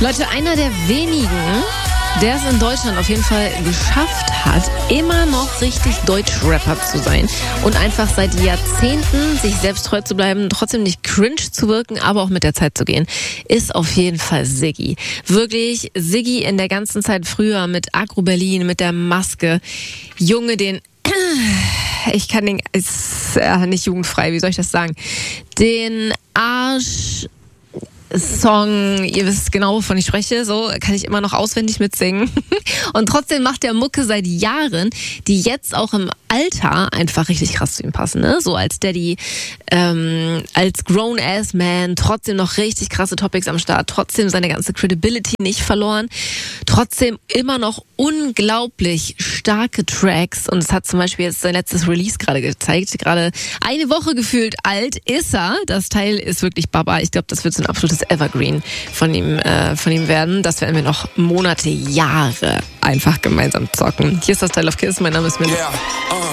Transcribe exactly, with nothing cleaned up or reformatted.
Leute, einer der wenigen, der es in Deutschland auf jeden Fall geschafft hat, immer noch richtig Deutsch-Rapper zu sein und einfach seit Jahrzehnten sich selbst treu zu bleiben, trotzdem nicht cringe zu wirken, aber auch mit der Zeit zu gehen, ist auf jeden Fall Siggi. Wirklich, Siggi in der ganzen Zeit früher mit Agro Berlin, mit der Maske. Junge, den... Ich kann den... Ist äh, nicht jugendfrei, wie soll ich das sagen? Den Arsch... Song, ihr wisst genau, wovon ich spreche, so kann ich immer noch auswendig mitsingen. Und trotzdem macht der Mucke seit Jahren, die jetzt auch im Alter einfach richtig krass zu ihm passen, ne? So als Daddy, ähm, als Grown-Ass-Man, trotzdem noch richtig krasse Topics am Start, trotzdem seine ganze Credibility nicht verloren, trotzdem immer noch unglaublich starke Tracks. Und es hat zum Beispiel jetzt sein letztes Release gerade gezeigt, gerade eine Woche gefühlt alt ist er. Das Teil ist wirklich Baba. Ich glaube, das wird so ein absolutes Evergreen von ihm, äh, von ihm werden. Das werden wir noch Monate, Jahre einfach gemeinsam zocken. Hier ist das Style of Kiss. Mein Name ist Min. Yeah. Uh.